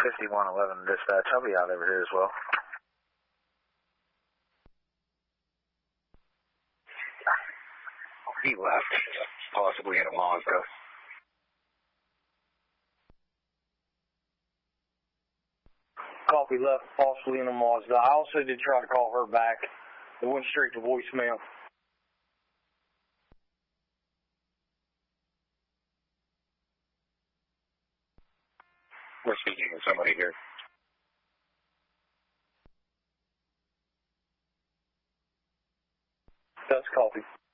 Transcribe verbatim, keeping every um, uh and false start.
fifty-one eleven dispatch. I'll be out over here as well. He left, possibly in a Mazda. Copy, left, possibly in a Mazda. I also did try to call her back. It went straight to voicemail. We're speaking with somebody here. That's copy.